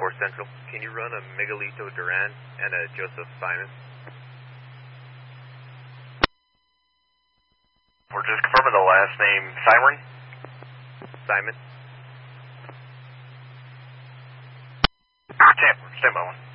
4 Central. Can you run a Miguelito Duran and a Joseph Simon? We're just confirming the last name, Siren? Simon? Stand by one.